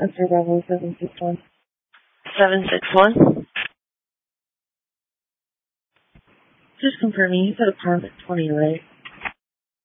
Oscar Bravo 761. 761? Just confirming, you said apartment 20, right?